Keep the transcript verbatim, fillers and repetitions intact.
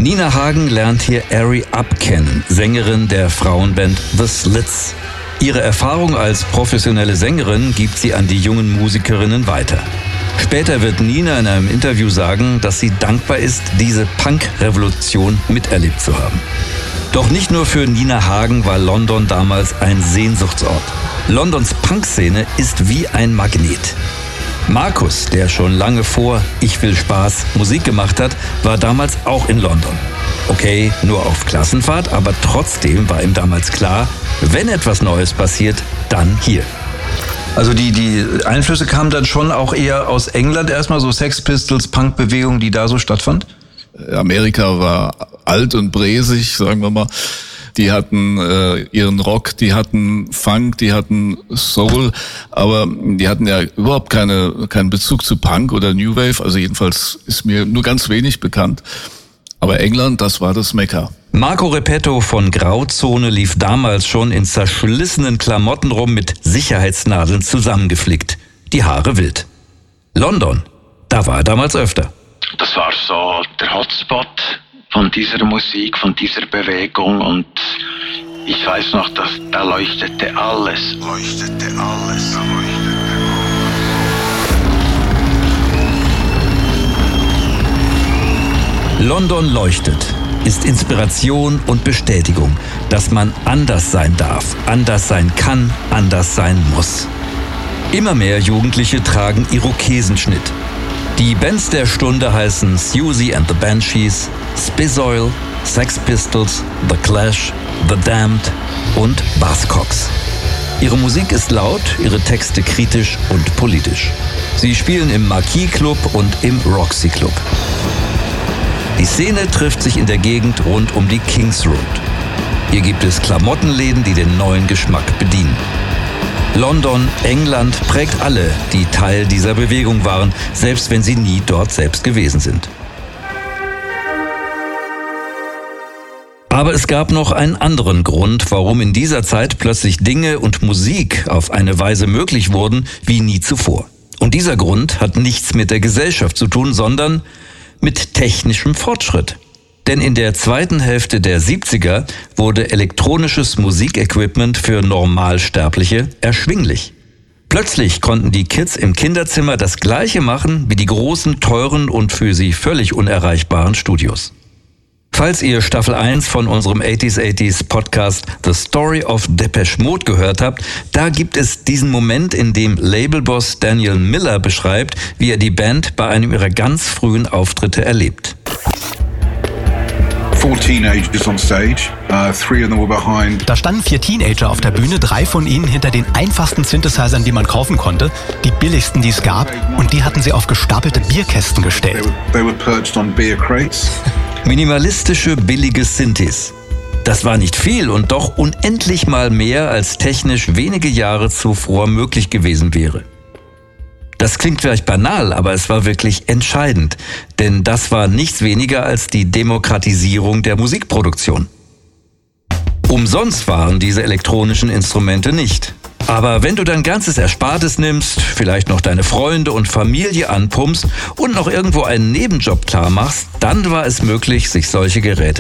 Nina Hagen lernt hier Ari Up kennen, Sängerin der Frauenband The Slits. Ihre Erfahrung als professionelle Sängerin gibt sie an die jungen Musikerinnen weiter. Später wird Nina in einem Interview sagen, dass sie dankbar ist, diese Punk-Revolution miterlebt zu haben. Doch nicht nur für Nina Hagen war London damals ein Sehnsuchtsort. Londons Punkszene ist wie ein Magnet. Markus, der schon lange vor Ich will Spaß Musik gemacht hat, war damals auch in London. Okay, nur auf Klassenfahrt, aber trotzdem war ihm damals klar, wenn etwas Neues passiert, dann hier. Also die, die Einflüsse kamen dann schon auch eher aus England erstmal, so Sex Pistols, Punkbewegung, die da so stattfand? Amerika war alt und bräsig, sagen wir mal. Die hatten äh, ihren Rock, die hatten Funk, die hatten Soul, aber die hatten ja überhaupt keine keinen Bezug zu Punk oder New Wave. Also jedenfalls ist mir nur ganz wenig bekannt. Aber England, das war das Mekka. Marco Repetto von Grauzone lief damals schon in zerschlissenen Klamotten rum, mit Sicherheitsnadeln zusammengeflickt. Die Haare wild. London, da war er damals öfter. Das war so der Hotspot von dieser Musik, von dieser Bewegung, und ich weiß noch, dass da leuchtete alles. Leuchtete alles. Da leuchtete alles. London leuchtet, ist Inspiration und Bestätigung, dass man anders sein darf, anders sein kann, anders sein muss. Immer mehr Jugendliche tragen Irokesenschnitt. Die Bands der Stunde heißen Siouxsie and the Banshees, Spizoil, Sex Pistols, The Clash, The Damned und Buzzcocks. Ihre Musik ist laut, ihre Texte kritisch und politisch. Sie spielen im Marquis Club und im Roxy Club. Die Szene trifft sich in der Gegend rund um die Kings Road. Hier gibt es Klamottenläden, die den neuen Geschmack bedienen. London, England prägt alle, die Teil dieser Bewegung waren, selbst wenn sie nie dort selbst gewesen sind. Aber es gab noch einen anderen Grund, warum in dieser Zeit plötzlich Dinge und Musik auf eine Weise möglich wurden wie nie zuvor. Und dieser Grund hat nichts mit der Gesellschaft zu tun, sondern mit technischem Fortschritt. Denn in der zweiten Hälfte der siebziger wurde elektronisches Musikequipment für Normalsterbliche erschwinglich. Plötzlich konnten die Kids im Kinderzimmer das Gleiche machen wie die großen, teuren und für sie völlig unerreichbaren Studios. Falls ihr Staffel eins von unserem achtziger achtziger Podcast The Story of Depeche Mode gehört habt, da gibt es diesen Moment, in dem Labelboss Daniel Miller beschreibt, wie er die Band bei einem ihrer ganz frühen Auftritte erlebt. Da standen vier Teenager auf der Bühne, drei von ihnen hinter den einfachsten Synthesizern, die man kaufen konnte, die billigsten, die es gab, und die hatten sie auf gestapelte Bierkästen gestellt. Minimalistische, billige Synthes. Das war nicht viel und doch unendlich mal mehr, als technisch wenige Jahre zuvor möglich gewesen wäre. Das klingt vielleicht banal, aber es war wirklich entscheidend, denn das war nichts weniger als die Demokratisierung der Musikproduktion. Umsonst waren diese elektronischen Instrumente nicht. Aber wenn du dein ganzes Erspartes nimmst, vielleicht noch deine Freunde und Familie anpumpst und noch irgendwo einen Nebenjob klar machst, dann war es möglich, sich solche Geräte